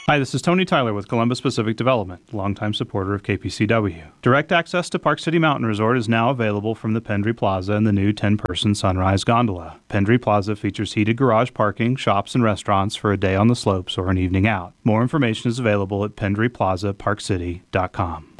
Hi, this is Tony Tyler with Columbus Pacific Development, longtime supporter of KPCW. Direct access to Park City Mountain Resort is now available from the Pendry Plaza and the new 10-person Sunrise Gondola. Pendry Plaza features heated garage parking, shops, and restaurants for a day on the slopes or an evening out. More information is available at pendryplazaparkcity.com.